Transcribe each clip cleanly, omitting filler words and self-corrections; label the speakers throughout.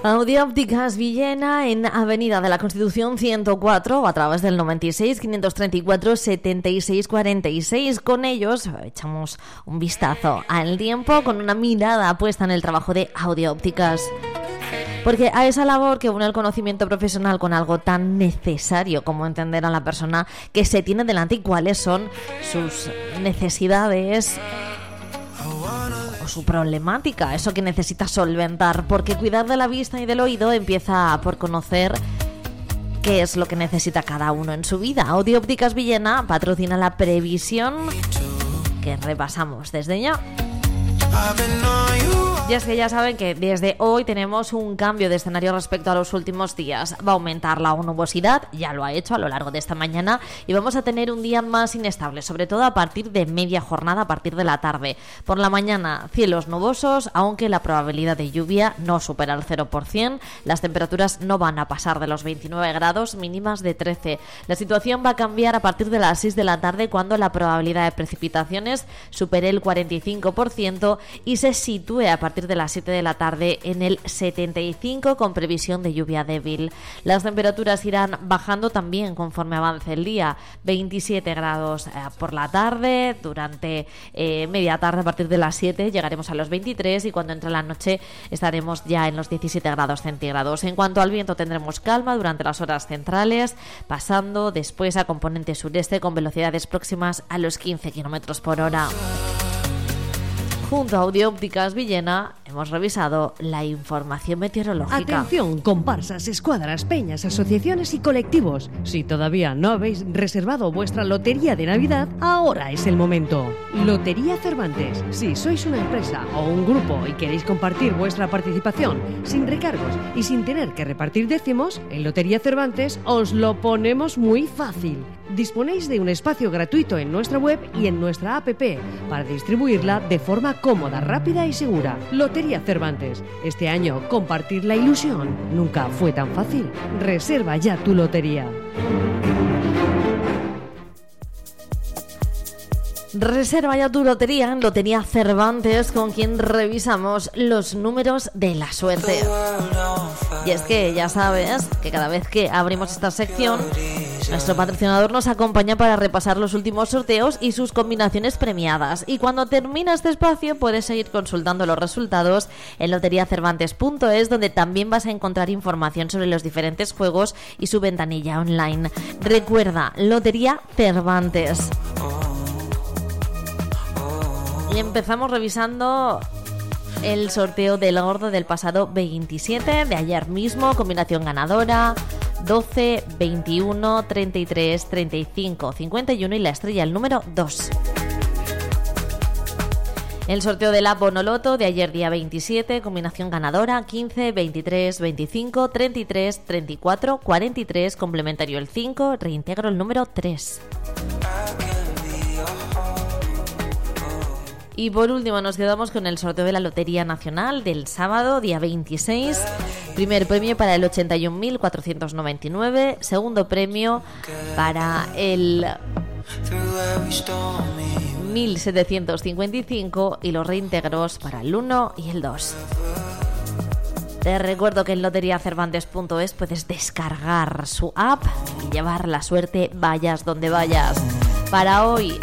Speaker 1: Audiópticas Villena en Avenida de la Constitución 104 o a través del 96 534 76 46. Con ellos echamos un vistazo al tiempo con una mirada puesta en el trabajo de Audiópticas. Porque a esa labor que une el conocimiento profesional con algo tan necesario como entender a la persona que se tiene delante y cuáles son sus necesidades o su problemática, eso que necesita solventar, porque cuidar de la vista y del oído empieza por conocer qué es lo que necesita cada uno en su vida. Audiópticas Villena patrocina la previsión que repasamos desde ya. Y es que ya saben que desde hoy tenemos un cambio de escenario respecto a los últimos días. Va a aumentar la nubosidad, ya lo ha hecho a lo largo de esta mañana, y vamos a tener un día más inestable, sobre todo a partir de media jornada, a partir de la tarde. Por la mañana, cielos nubosos, aunque la probabilidad de lluvia no supera el 0%. Las temperaturas no van a pasar de los 29 grados, mínimas de 13. La situación va a cambiar a partir de las 6 de la tarde, cuando la probabilidad de precipitaciones supere el 45% y se sitúe a partir de las 7 de la tarde en el 75%, con previsión de lluvia débil. Las temperaturas irán bajando también conforme avance el día. 27 grados por la tarde, durante media tarde a partir de las 7 llegaremos a los 23 y cuando entre la noche estaremos ya en los 17 grados centígrados. En cuanto al viento, tendremos calma durante las horas centrales, pasando después a componente sureste con velocidades próximas a los 15 km por hora. Junto a Audiópticas Villena hemos revisado la información meteorológica.
Speaker 2: Atención, comparsas, escuadras, peñas, asociaciones y colectivos. Si todavía no habéis reservado vuestra lotería de Navidad, ahora es el momento. Lotería Cervantes. Si sois una empresa o un grupo y queréis compartir vuestra participación sin recargos y sin tener que repartir décimos, en Lotería Cervantes os lo ponemos muy fácil. Disponéis de un espacio gratuito en nuestra web y en nuestra app para distribuirla de forma cómoda, rápida y segura. Lotería Cervantes. Este año compartir la ilusión nunca fue tan fácil. Reserva ya tu lotería.
Speaker 1: Reserva ya tu lotería en Lotería Cervantes, con quien revisamos los números de la suerte. Y es que ya sabes que cada vez que abrimos esta sección, nuestro patrocinador nos acompaña para repasar los últimos sorteos y sus combinaciones premiadas. Y cuando termina este espacio puedes seguir consultando los resultados en loteriacervantes.es, donde también vas a encontrar información sobre los diferentes juegos y su ventanilla online. Recuerda, Lotería Cervantes. Y empezamos revisando el sorteo del gordo del pasado 27, de ayer mismo, combinación ganadora 12, 21, 33, 35, 51 y la estrella, el número 2. El sorteo del Bonoloto de ayer día 27, combinación ganadora 15, 23, 25, 33, 34, 43, complementario el 5, reintegro el número 3. Y por último nos quedamos con el sorteo de la Lotería Nacional del sábado, día 26. Primer premio para el 81.499, segundo premio para el 1.755 y los reintegros para el 1 y el 2. Te recuerdo que en loteriacervantes.es puedes descargar su app y llevar la suerte vayas donde vayas. Para hoy,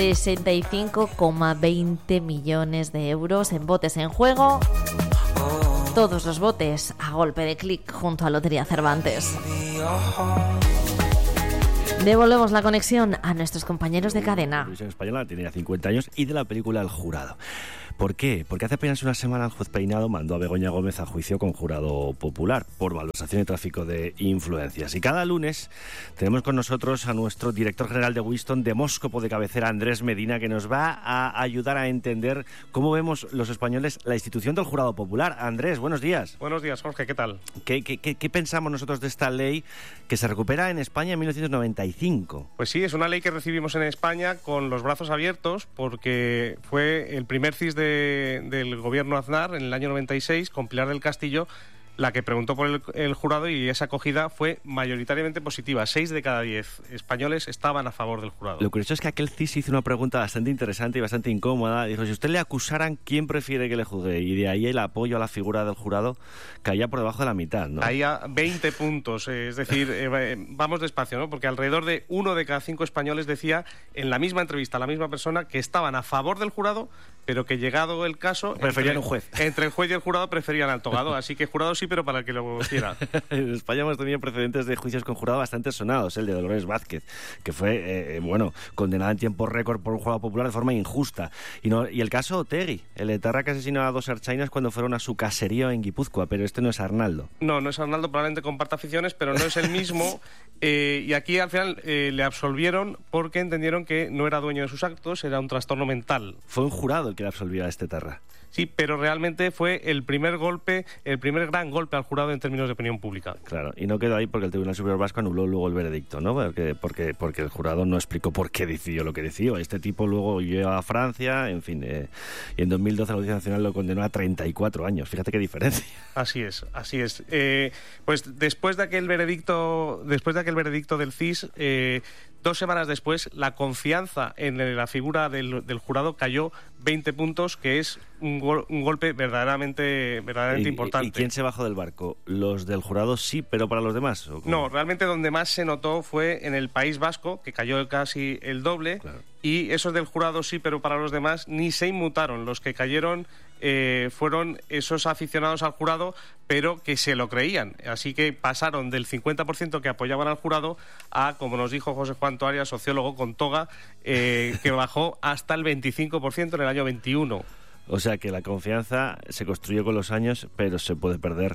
Speaker 1: 65,20 millones de euros en botes en juego. Todos los botes a golpe de clic junto a Lotería Cervantes. Devolvemos la conexión a nuestros compañeros de cadena.
Speaker 3: La televisión española tenía 50 años y de la película El Jurado. ¿Por qué? Porque hace apenas una semana el juez Peinado mandó a Begoña Gómez a juicio con jurado popular por malversación y tráfico de influencias. Y cada lunes tenemos con nosotros a nuestro director general de Winston, demóscopo de cabecera, Andrés Medina, que nos va a ayudar a entender cómo vemos los españoles la institución del jurado popular. Andrés, buenos días.
Speaker 4: Buenos días, Jorge, ¿qué tal?
Speaker 3: ¿Qué pensamos nosotros de esta ley que se recupera en España en 1995?
Speaker 4: Pues sí, es una ley que recibimos en España con los brazos abiertos porque fue el primer CIS del gobierno Aznar en el año 96 con Pilar del Castillo la que preguntó por el jurado, y esa acogida fue mayoritariamente positiva. 6 de cada 10 españoles estaban a favor del jurado.
Speaker 3: Lo curioso es que aquel CIS hizo una pregunta bastante interesante y bastante incómoda. Dijo, si usted le acusaran, ¿quién prefiere que le juzgue? Y de ahí el apoyo a la figura del jurado caía por debajo de la mitad, ¿no?
Speaker 4: Caía 20 puntos, es decir, vamos despacio, ¿no? Porque alrededor de 1 de cada 5 españoles decía en la misma entrevista a la misma persona que estaban a favor del jurado, pero que llegado el caso...
Speaker 3: Preferían un juez.
Speaker 4: Entre el juez y el jurado preferían al togado. Así que jurado sí, pero para el que lo hiciera.
Speaker 3: En España hemos tenido precedentes de juicios con jurado bastante sonados. El de Dolores Vázquez, que fue, condenada en tiempo récord por un jurado popular de forma injusta. Y el caso Otegi, el etarra que asesinó a 2 ertzainas cuando fueron a su caserío en Guipúzcoa, pero este no es Arnaldo.
Speaker 4: No es Arnaldo, probablemente comparta aficiones, pero no es el mismo. Y aquí al final le absolvieron porque entendieron que no era dueño de sus actos, era un trastorno mental.
Speaker 3: Fue un jurado el que le absolvió a este etarra.
Speaker 4: Sí, pero realmente fue el primer gran golpe al jurado en términos de opinión pública.
Speaker 3: Claro, y no quedó ahí porque el Tribunal Superior Vasco anuló luego el veredicto, ¿no? Porque el jurado no explicó por qué decidió lo que decidió. Este tipo luego huyó a Francia, en fin, y en 2012 la Audiencia Nacional lo condenó a 34 años. Fíjate qué diferencia.
Speaker 4: Así es. Pues después de aquel veredicto del CIS, 2 semanas después, la confianza en la figura del jurado cayó 20 puntos, que es un golpe verdaderamente importante.
Speaker 3: ¿Y quién se bajó del barco? ¿Los del jurado sí, pero para los demás?
Speaker 4: No, realmente donde más se notó fue en el País Vasco, que cayó casi el doble, claro. Y esos del jurado sí, pero para los demás ni se inmutaron. Los que cayeron fueron esos aficionados al jurado, pero que se lo creían. Así que pasaron del 50% que apoyaban al jurado a, como nos dijo José Juan Toaria, sociólogo con toga, que bajó hasta el 25% en el año 21.
Speaker 3: O sea que la confianza se construyó con los años, pero se puede perder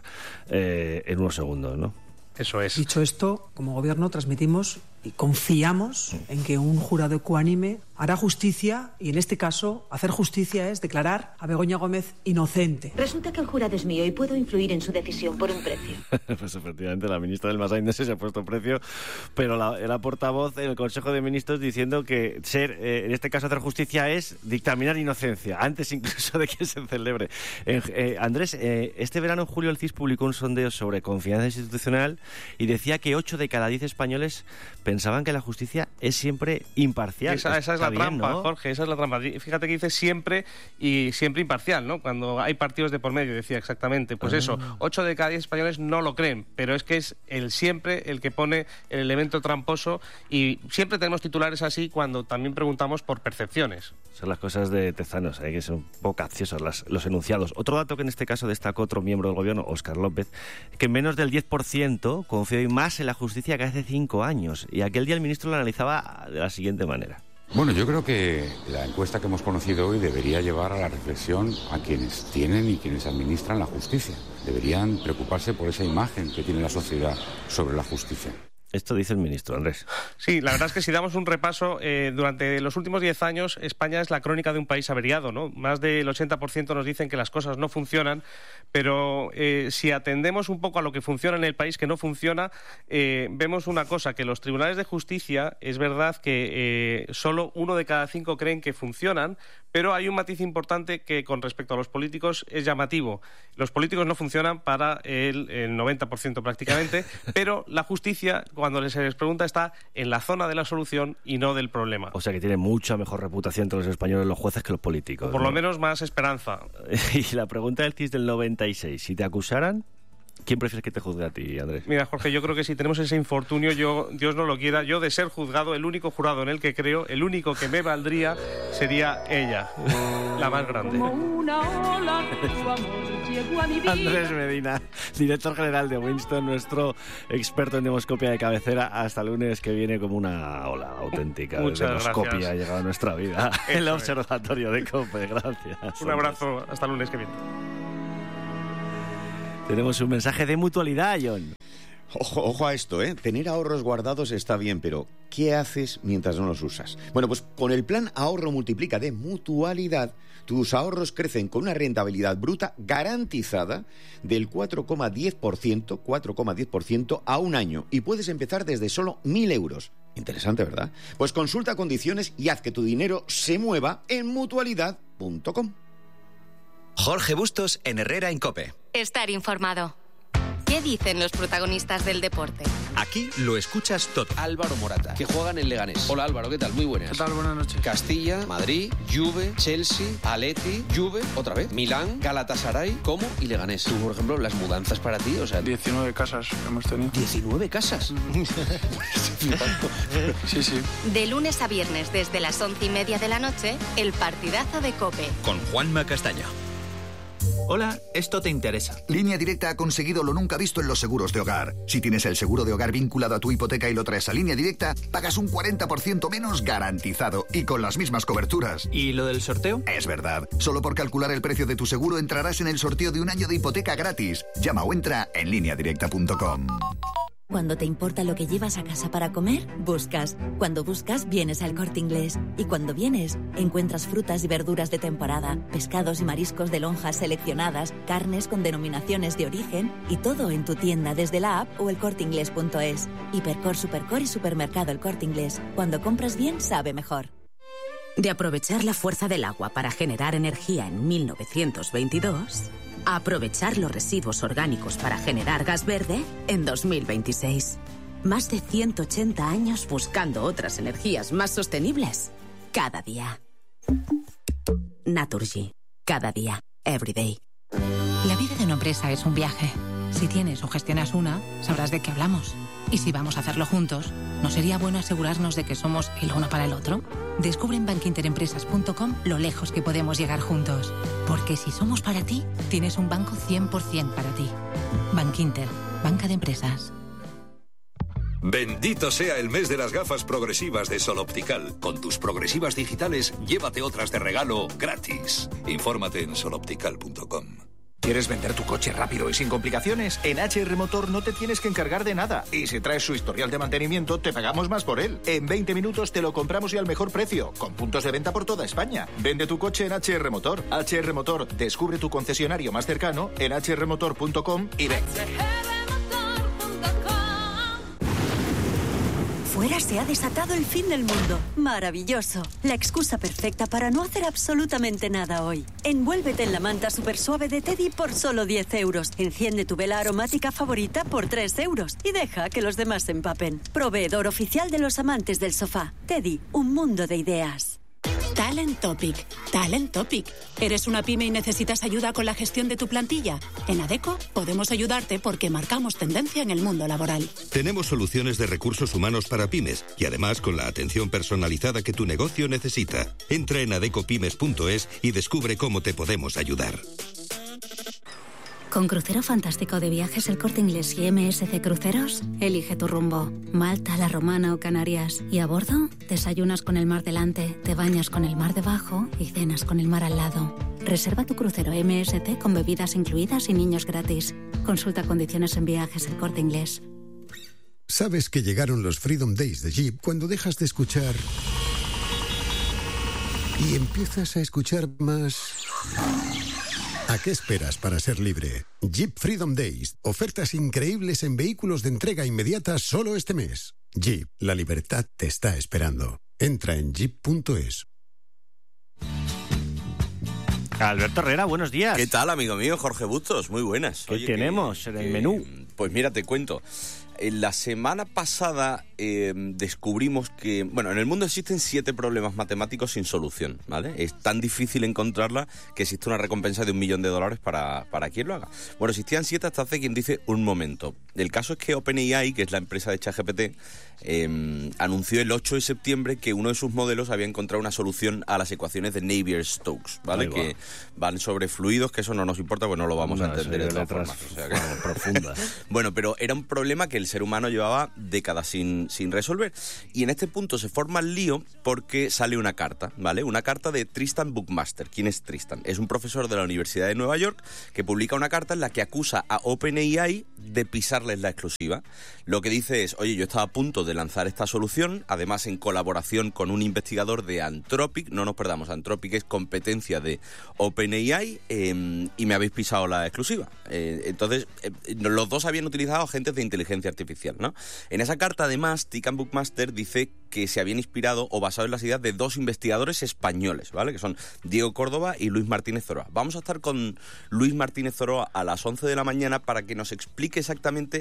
Speaker 3: en unos segundos, ¿no?
Speaker 4: Eso es.
Speaker 5: Dicho esto, como gobierno transmitimos y confiamos en que un jurado ecuánime hará justicia, y en este caso hacer justicia es declarar a Begoña Gómez inocente.
Speaker 6: Resulta que el jurado es mío y puedo influir en su decisión por un precio.
Speaker 3: Pues efectivamente la ministra del Masai no sé si ha puesto precio, pero era portavoz en el Consejo de Ministros diciendo que en este caso hacer justicia es dictaminar inocencia, antes incluso de que se celebre. Andrés, este verano en julio el CIS publicó un sondeo sobre confianza institucional y decía que 8 de cada 10 españoles pensaban que la justicia es siempre imparcial.
Speaker 4: Esa es la trampa, ¿no? Jorge, esa es la trampa. Fíjate que dice siempre y siempre imparcial, ¿no? Cuando hay partidos de por medio, decía exactamente. Pues eso, 8 de cada 10 españoles no lo creen, pero es que es el siempre el que pone el elemento tramposo, y siempre tenemos titulares así cuando también preguntamos por percepciones.
Speaker 3: Son las cosas de Tezanos, que son un poco capciosos los enunciados. Otro dato que en este caso destacó otro miembro del gobierno, Óscar López, que menos del 10% confió hoy más en la justicia que hace 5 años. Y aquel día el ministro lo analizaba de la siguiente manera.
Speaker 7: Bueno, yo creo que la encuesta que hemos conocido hoy debería llevar a la reflexión a quienes tienen y quienes administran la justicia. Deberían preocuparse por esa imagen que tiene la sociedad sobre la justicia.
Speaker 3: Esto dice el ministro, Andrés.
Speaker 4: Sí, la verdad es que si damos un repaso, durante los últimos 10 años España es la crónica de un país averiado, ¿no? Más del 80% nos dicen que las cosas no funcionan, pero si atendemos un poco a lo que funciona en el país, que no funciona, vemos una cosa, que los tribunales de justicia, es verdad que solo 1 de cada 5 creen que funcionan, pero hay un matiz importante que con respecto a los políticos es llamativo. Los políticos no funcionan para el 90% prácticamente, pero la justicia, cuando se les pregunta, está en la zona de la solución y no del problema.
Speaker 3: O sea que tiene mucha mejor reputación entre los españoles los jueces que los políticos.
Speaker 4: Por lo menos más esperanza.
Speaker 3: Y la pregunta del CIS del 96, si te acusaran, ¿quién prefieres que te juzgue a ti, Andrés?
Speaker 4: Mira, Jorge, yo creo que si tenemos ese infortunio, Dios no lo quiera, yo de ser juzgado, el único jurado en el que creo, el único que me valdría, sería ella, la más grande.
Speaker 3: Andrés Medina, director general de Winston, nuestro experto en demoscopia de cabecera. Hasta el lunes que viene, como una ola auténtica de demoscopia ha llegado a nuestra vida. El observatorio de COPE, gracias.
Speaker 4: Un abrazo, hasta el lunes que viene.
Speaker 3: Tenemos un mensaje de Mutualidad, John.
Speaker 8: Ojo a esto, ¿eh? Tener ahorros guardados está bien, pero ¿qué haces mientras no los usas? Bueno, pues con el plan Ahorro Multiplica de Mutualidad, tus ahorros crecen con una rentabilidad bruta garantizada del 4,10% a un año, y puedes empezar desde solo 1.000 euros. Interesante, ¿verdad? Pues consulta condiciones y haz que tu dinero se mueva en mutualidad.com.
Speaker 9: Jorge Bustos en Herrera en COPE.
Speaker 10: Estar informado.
Speaker 9: ¿Qué dicen los protagonistas del deporte?
Speaker 10: Aquí lo escuchas todo.
Speaker 11: Álvaro Morata, que juega en el Leganés. Hola Álvaro, ¿qué tal? Muy buenas.
Speaker 12: ¿Qué tal? Buenas noches.
Speaker 11: Castilla, Madrid, Juve, Chelsea, Atleti, Juve, otra vez, Milán, Galatasaray, Como y Leganés. Tú, por ejemplo, las mudanzas para ti, o sea...
Speaker 12: 19 casas hemos tenido.
Speaker 11: ¿19 casas?
Speaker 12: Sí, sí.
Speaker 9: De lunes a viernes, desde las 11:30 de la noche, el partidazo de COPE.
Speaker 10: Con Juanma Castaño.
Speaker 13: Hola, esto te interesa.
Speaker 14: Línea Directa ha conseguido lo nunca visto en los seguros de hogar. Si tienes el seguro de hogar vinculado a tu hipoteca y lo traes a Línea Directa, pagas un 40% menos garantizado y con las mismas coberturas.
Speaker 13: ¿Y lo del sorteo?
Speaker 14: Es verdad. Solo por calcular el precio de tu seguro entrarás en el sorteo de un año de hipoteca gratis. Llama o entra en lineadirecta.com.
Speaker 15: Cuando te importa lo que llevas a casa para comer, buscas. Cuando buscas, vienes al Corte Inglés. Y cuando vienes, encuentras frutas y verduras de temporada, pescados y mariscos de lonjas seleccionadas, carnes con denominaciones de origen y todo en tu tienda desde la app o elcorteinglés.es. Hipercor, Supercor y Supermercado El Corte Inglés. Cuando compras bien, sabe mejor.
Speaker 16: De aprovechar la fuerza del agua para generar energía en 1922... a aprovechar los residuos orgánicos para generar gas verde en 2026. Más de 180 años buscando otras energías más sostenibles cada día. Naturgy. Cada día. Every day.
Speaker 17: La vida de una empresa es un viaje. Si tienes o gestionas una, sabrás de qué hablamos. Y si vamos a hacerlo juntos, ¿no sería bueno asegurarnos de que somos el uno para el otro? Descubre en bankinterempresas.com lo lejos que podemos llegar juntos. Porque si somos para ti, tienes un banco 100% para ti. Bankinter, banca de empresas.
Speaker 18: Bendito sea el mes de las gafas progresivas de Sol Optical. Con tus progresivas digitales, llévate otras de regalo gratis. Infórmate en soloptical.com.
Speaker 13: ¿Quieres vender tu coche rápido y sin complicaciones? En HR Motor no te tienes que encargar de nada. Y si traes su historial de mantenimiento, te pagamos más por él. En 20 minutos te lo compramos y al mejor precio, con puntos de venta por toda España. Vende tu coche en HR Motor. HR Motor, descubre tu concesionario más cercano en hrmotor.com y ven.
Speaker 19: Fuera se ha desatado el fin del mundo. Maravilloso. La excusa perfecta para no hacer absolutamente nada hoy. Envuélvete en la manta super suave de Teddy por solo 10 euros. Enciende tu vela aromática favorita por 3 euros. Y deja que los demás se empapen. Proveedor oficial de los amantes del sofá. Teddy, un mundo de ideas.
Speaker 20: Talent Topic. Talent Topic. ¿Eres una pyme y necesitas ayuda con la gestión de tu plantilla? En Adecco podemos ayudarte porque marcamos tendencia en el mundo laboral.
Speaker 21: Tenemos soluciones de recursos humanos para pymes y además con la atención personalizada que tu negocio necesita. Entra en adecopymes.es y descubre cómo te podemos ayudar.
Speaker 22: Con Crucero Fantástico de Viajes El Corte Inglés y MSC Cruceros, elige tu rumbo. Malta, La Romana o Canarias. Y a bordo, desayunas con el mar delante, te bañas con el mar debajo y cenas con el mar al lado. Reserva tu crucero MSC con bebidas incluidas y niños gratis. Consulta condiciones en Viajes El Corte Inglés.
Speaker 23: Sabes que llegaron los Freedom Days de Jeep cuando dejas de escuchar y empiezas a escuchar más. ¿A qué esperas para ser libre? Jeep Freedom Days. Ofertas increíbles en vehículos de entrega inmediata solo este mes. Jeep, la libertad te está esperando. Entra en jeep.es.
Speaker 3: Alberto Herrera, buenos días.
Speaker 24: ¿Qué tal, amigo mío? Jorge Bustos, muy buenas.
Speaker 3: ¿Qué tenemos en el menú?
Speaker 24: Pues mira, te cuento. La semana pasada descubrimos que, bueno, en el mundo existen 7 problemas matemáticos sin solución, ¿vale? Es tan difícil encontrarla que existe una recompensa de $1 millón para quien lo haga. Bueno, existían 7 hasta hace quien dice un momento. El caso es que OpenAI, que es la empresa de ChatGPT, anunció el 8 de septiembre que uno de sus modelos había encontrado una solución a las ecuaciones de Navier-Stokes, ¿vale? Que van sobre fluidos, que eso no nos importa, pues no lo vamos a entender de todas formas. O sea, profundas. Bueno, pero era un problema que el ser humano llevaba décadas sin resolver. Y en este punto se forma el lío porque sale una carta, ¿vale? Una carta de Tristan Buckmaster. ¿Quién es Tristan? Es un profesor de la Universidad de Nueva York que publica una carta en la que acusa a OpenAI de pisarles la exclusiva. Lo que dice es, oye, yo estaba a punto de lanzar esta solución, además en colaboración con un investigador de Anthropic, no nos perdamos, Anthropic es competencia de OpenAI, y me habéis pisado la exclusiva. Entonces, los dos habían utilizado agentes de inteligencia artificial, ¿no? En esa carta, además, además, Tick & Bookmaster dice que se habían inspirado o basado en las ideas de dos investigadores españoles, ¿vale? Que son Diego Córdoba y Luis Martínez Zoroa. Vamos a estar con Luis Martínez Zoroa a las 11 de la mañana para que nos explique exactamente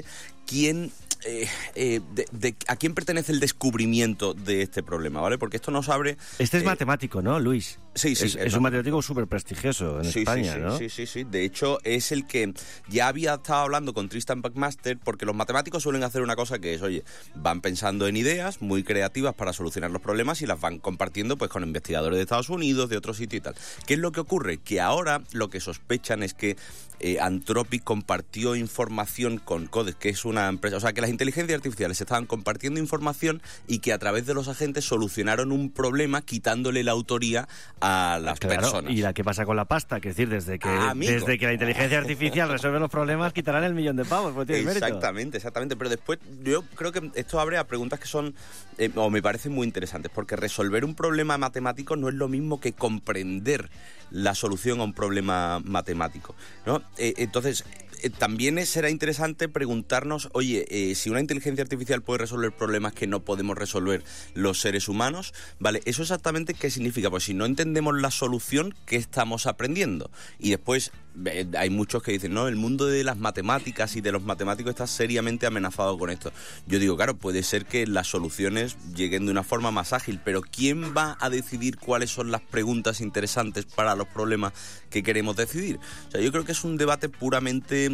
Speaker 24: a quién pertenece el descubrimiento de este problema, ¿vale? Porque esto nos abre...
Speaker 3: Este es matemático, ¿no, Luis?
Speaker 24: Sí.
Speaker 3: Es un matemático súper prestigioso en España, ¿no?
Speaker 24: Sí. De hecho, es el que ya había estado hablando con Tristan Buckmaster, porque los matemáticos suelen hacer una cosa que es, oye, van pensando en ideas muy creativas para solucionar los problemas y las van compartiendo pues con investigadores de Estados Unidos, de otros sitios y tal. ¿Qué es lo que ocurre? Que ahora lo que sospechan es que Anthropic compartió información con Codex, que es una empresa, o sea, que las inteligencias artificiales estaban compartiendo información y que a través de los agentes solucionaron un problema quitándole la autoría a las personas.
Speaker 3: ¿Y qué pasa con la pasta? Que es decir, desde que la inteligencia artificial resuelve los problemas, quitarán el millón de pavos, pues tiene mérito.
Speaker 24: Exactamente, pero después yo creo que esto abre a preguntas que son, o me parecen muy interesantes, porque resolver un problema matemático no es lo mismo que comprender la solución a un problema matemático, ¿no? Entonces, también será interesante preguntarnos, oye, si una inteligencia artificial puede resolver problemas que no podemos resolver los seres humanos, ¿vale? ¿Eso exactamente qué significa? Pues si no entendemos la solución, ¿qué estamos aprendiendo? Y después hay muchos que dicen, no, el mundo de las matemáticas y de los matemáticos está seriamente amenazado con esto. Yo digo, claro, puede ser que las soluciones lleguen de una forma más ágil, pero ¿quién va a decidir cuáles son las preguntas interesantes para los problemas que queremos decidir? O sea, yo creo que es un debate puramente...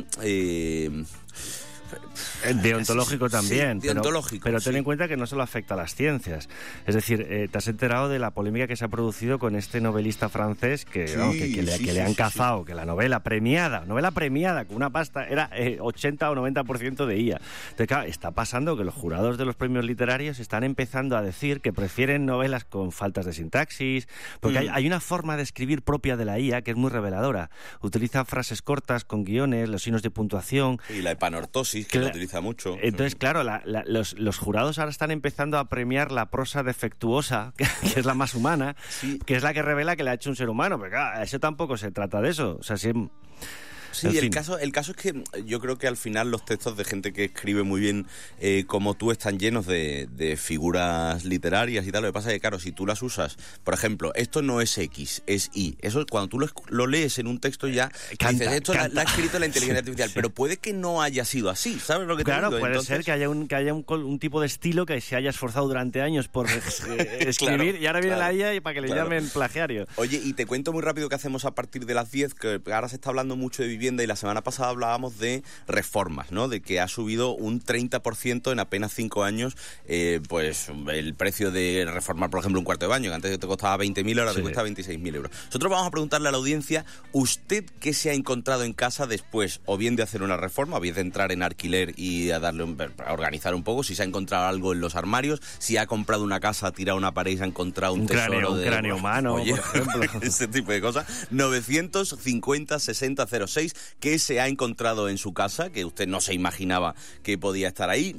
Speaker 3: deontológico también,
Speaker 24: sí, deontológico,
Speaker 3: pero ten en cuenta que no solo afecta a las ciencias. Es decir, te has enterado de la polémica que se ha producido con este novelista francés que le han cazado, que la novela premiada con una pasta era 80 o 90% de IA. Entonces, claro, está pasando que los jurados de los premios literarios están empezando a decir que prefieren novelas con faltas de sintaxis, porque hay una forma de escribir propia de la IA que es muy reveladora. Utiliza frases cortas con guiones, los signos de puntuación.
Speaker 24: Y la epanortosis, que lo utiliza mucho.
Speaker 3: Entonces, claro, los jurados ahora están empezando a premiar la prosa defectuosa, que es la más humana, que es la que revela que le ha hecho un ser humano. Pero claro, eso tampoco se trata de eso. O sea,
Speaker 24: Sí, el caso es que yo creo que al final los textos de gente que escribe muy bien como tú están llenos de figuras literarias y tal. Lo que pasa es que, claro, si tú las usas, por ejemplo, esto no es X, es Y. Eso cuando tú lo lees en un texto ya dices, esto la ha escrito la inteligencia artificial, pero puede que no haya sido así, ¿sabes lo que te digo?
Speaker 3: Claro, puede ser que haya un tipo de estilo que se haya esforzado durante años por escribir y ahora viene la IA y para que le llamen plagiario.
Speaker 24: Oye, y te cuento muy rápido qué hacemos a partir de las 10, que ahora se está hablando mucho de vivienda y la semana pasada hablábamos de reformas, ¿no? De que ha subido un 30% en apenas 5 años pues el precio de reformar, por ejemplo, un cuarto de baño, que antes te costaba 20.000, ahora te cuesta 26.000 euros. Nosotros vamos a preguntarle a la audiencia, ¿usted qué se ha encontrado en casa después, o bien de hacer una reforma, o bien de entrar en alquiler y a organizar un poco, si se ha encontrado algo en los armarios, si ha comprado una casa, ha tirado una pared y se ha encontrado un tesoro
Speaker 3: un cráneo humano,
Speaker 24: oye,
Speaker 3: por ejemplo.
Speaker 24: Ese tipo de cosas. 950-6006, ¿qué se ha encontrado en su casa que usted no se imaginaba que podía estar ahí?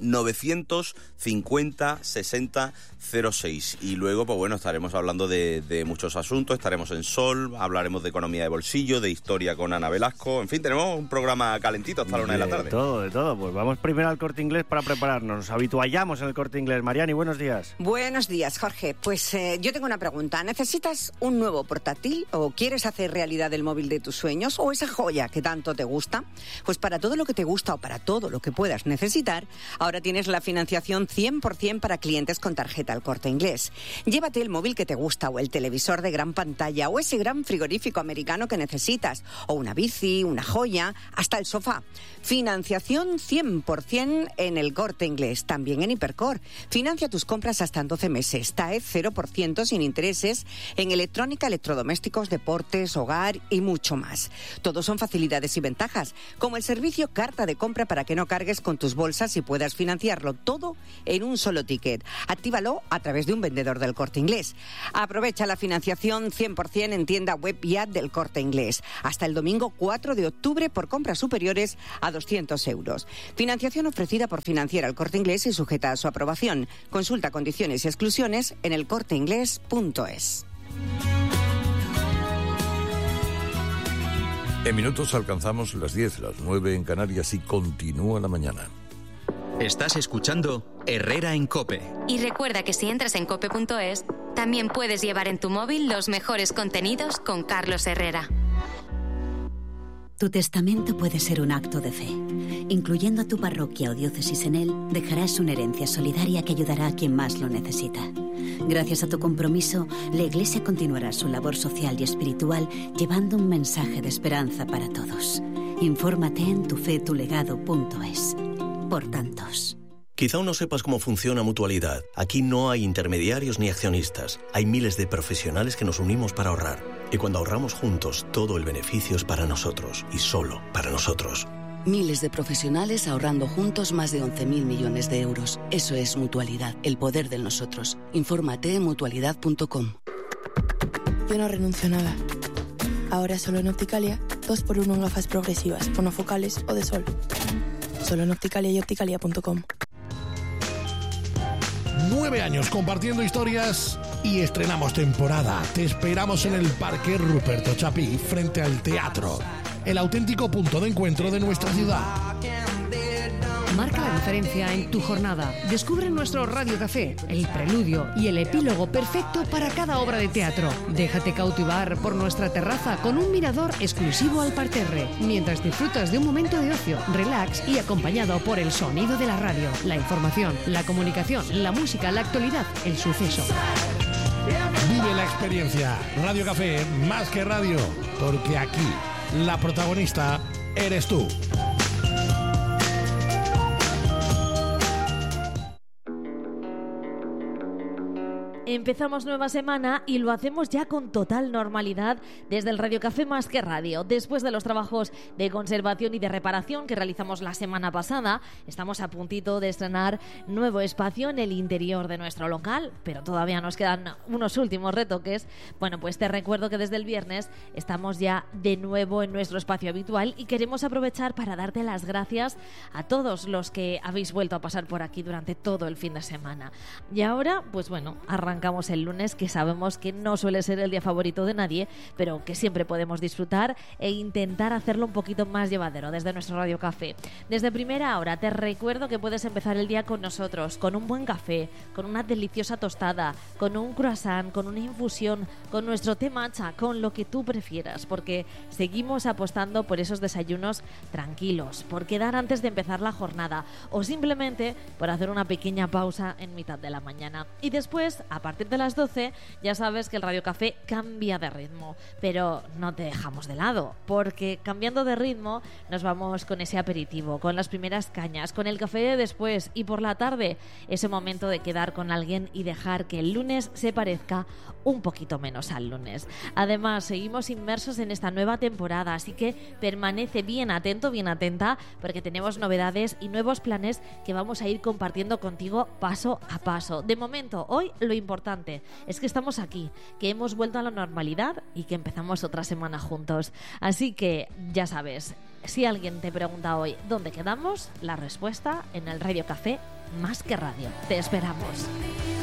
Speaker 24: 950-6006. Y luego, pues bueno, estaremos hablando de muchos asuntos, estaremos en Sol, hablaremos de economía de bolsillo, de historia con Ana Velasco, en fin, tenemos un programa calentito hasta la 1 de la tarde.
Speaker 3: De todo. Pues vamos primero al Corte Inglés para prepararnos. Nos habituallamos en el Corte Inglés. Mariani, buenos días.
Speaker 1: Buenos días, Jorge. Pues yo tengo una pregunta. ¿Necesitas un nuevo portátil o quieres hacer realidad el móvil de tus sueños o esa joya que tanto te gusta? Pues para todo lo que te gusta o para todo lo que puedas necesitar, ahora tienes la financiación 100% para clientes con tarjeta El Corte Inglés. Llévate el móvil que te gusta o el televisor de gran pantalla o ese gran frigorífico americano que necesitas o una bici, una joya, hasta el sofá. Financiación 100% en El Corte Inglés, también en Hipercor. Financia tus compras hasta en 12 meses. TAE 0% sin intereses en electrónica, electrodomésticos, deportes, hogar y mucho más. Todos son facilidades y ventajas, como el servicio carta de compra para que no cargues con tus bolsas y puedas financiarlo todo en un solo ticket. Actívalo a través de un vendedor del Corte Inglés. Aprovecha la financiación 100% en tienda web y app del Corte Inglés. Hasta el domingo 4 de octubre por compras superiores a 200 euros. Financiación ofrecida por Financiera El Corte Inglés y sujeta a su aprobación. Consulta condiciones y exclusiones en elcorteinglés.es.
Speaker 2: En minutos alcanzamos las 10, las 9 en Canarias y continúa la mañana.
Speaker 10: Estás escuchando Herrera en COPE.
Speaker 9: Y recuerda que si entras en cope.es, también puedes llevar en tu móvil los mejores contenidos con Carlos Herrera.
Speaker 22: Tu testamento puede ser un acto de fe. Incluyendo a tu parroquia o diócesis en él, dejarás una herencia solidaria que ayudará a quien más lo necesita. Gracias a tu compromiso, la Iglesia continuará su labor social y espiritual llevando un mensaje de esperanza para todos. Infórmate en tufetulegado.es. Por tantos.
Speaker 2: Quizá aún no sepas cómo funciona Mutualidad. Aquí no hay intermediarios ni accionistas. Hay miles de profesionales que nos unimos para ahorrar. Y cuando ahorramos juntos, todo el beneficio es para nosotros y solo para nosotros.
Speaker 5: Miles de profesionales ahorrando juntos más de 11.000 millones de euros. Eso es Mutualidad, el poder del nosotros. Infórmate en mutualidad.com.
Speaker 6: Yo no renuncio a nada. Ahora solo en Opticalia, 2x1 en gafas progresivas, monofocales o de sol. Solo en Opticalia y opticalia.com.
Speaker 7: 9 años compartiendo historias y estrenamos temporada. Te esperamos en el Parque Ruperto Chapí, frente al teatro. El auténtico punto de encuentro de nuestra ciudad.
Speaker 25: Marca la diferencia en tu jornada. Descubre nuestro Radio Café, el preludio y el epílogo perfecto para cada obra de teatro. Déjate cautivar por nuestra terraza con un mirador exclusivo al parterre, mientras disfrutas de un momento de ocio, relax y acompañado por el sonido de la radio, la información, la comunicación, la música, la actualidad, el suceso.
Speaker 7: Vive la experiencia. Radio Café, más que radio, porque aquí la protagonista eres tú.
Speaker 26: Empezamos nueva semana y lo hacemos ya con total normalidad desde el Radio Café Más que Radio. Después de los trabajos de conservación y de reparación que realizamos la semana pasada, estamos a puntito de estrenar nuevo espacio en el interior de nuestro local, pero todavía nos quedan unos últimos retoques. Bueno, pues te recuerdo que desde el viernes estamos ya de nuevo en nuestro espacio habitual y queremos aprovechar para darte las gracias a todos los que habéis vuelto a pasar por aquí durante todo el fin de semana. Y ahora, pues bueno, arrancamos el lunes, que sabemos que no suele ser el día favorito de nadie, pero que siempre podemos disfrutar e intentar hacerlo un poquito más llevadero desde nuestro Radio Café. Desde primera hora te recuerdo que puedes empezar el día con nosotros, con un buen café, con una deliciosa tostada, con un croissant, con una infusión, con nuestro té matcha, con lo que tú prefieras, porque seguimos apostando por esos desayunos tranquilos, por quedar antes de empezar la jornada o simplemente por hacer una pequeña pausa en mitad de la mañana. Y después, a partir de las 12, ya sabes que el Radio Café cambia de ritmo, pero no te dejamos de lado, porque cambiando de ritmo nos vamos con ese aperitivo, con las primeras cañas, con el café de después y por la tarde ese momento de quedar con alguien y dejar que el lunes se parezca un poquito menos al lunes. Además, seguimos inmersos en esta nueva temporada, así que permanece bien atento, bien atenta, porque tenemos novedades y nuevos planes que vamos a ir compartiendo contigo paso a paso. De momento, hoy lo importante es que estamos aquí, que hemos vuelto a la normalidad y que empezamos otra semana juntos. Así que ya sabes, si alguien te pregunta hoy dónde quedamos, la respuesta en el Radio Café Más que Radio. Te esperamos.